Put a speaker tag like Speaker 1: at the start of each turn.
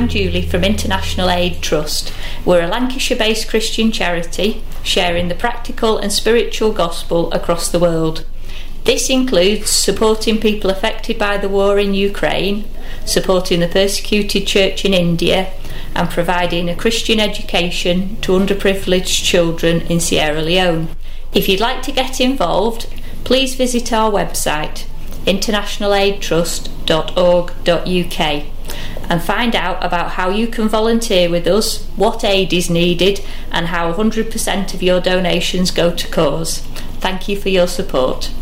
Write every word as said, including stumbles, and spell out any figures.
Speaker 1: I'm Julie from International Aid Trust. We're a Lancashire-based Christian charity sharing the practical and spiritual gospel across the world. This includes supporting people affected by the war in Ukraine, supporting the persecuted church in India, and providing a Christian education to underprivileged children in Sierra Leone. If you'd like to get involved, please visit our website international aid trust dot org dot U K and find out about how you can volunteer with us, what aid is needed, and how one hundred percent of your donations go to cause. Thank you for your support.